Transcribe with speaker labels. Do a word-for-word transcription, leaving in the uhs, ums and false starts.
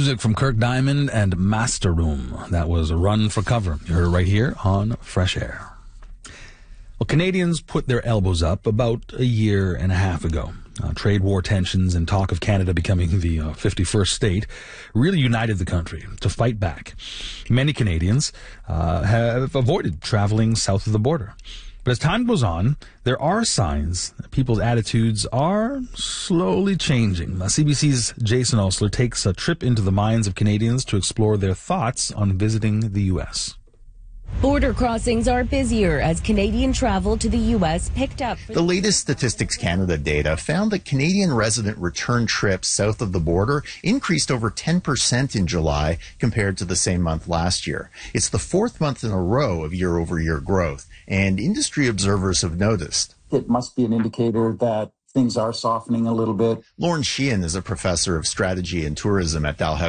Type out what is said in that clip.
Speaker 1: Music from Kirk Diamond and Master Room. That was a Run for Cover. You heard it right here on Fresh Air. Well, Canadians put their elbows up about a year and a half ago. Uh, trade war tensions and talk of Canada becoming the uh, fifty-first state really united the country to fight back. Many Canadians uh, have avoided traveling south of the border. But as time goes on, there are signs that people's attitudes are slowly changing. Uh, C B C's Jason Osler takes a trip into the minds of Canadians to explore their thoughts on visiting the U S.
Speaker 2: Border crossings are busier as Canadian travel to the U S picked up.
Speaker 3: The latest Statistics Canada data found that Canadian resident return trips south of the border increased over ten percent in July compared to the same month last year. It's the fourth month in a row of year-over-year growth, and industry observers have noticed.
Speaker 4: It must be an indicator that things are softening a little bit.
Speaker 3: Lauren Sheehan is a professor of strategy and tourism at Dalhousie